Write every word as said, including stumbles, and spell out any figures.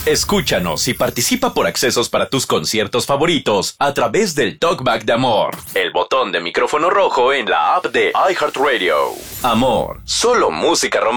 Escúchanos y participa por accesos para tus conciertos favoritos a través del Talkback de Amor, el botón de micrófono rojo en la app de iHeartRadio. Amor, solo música romántica.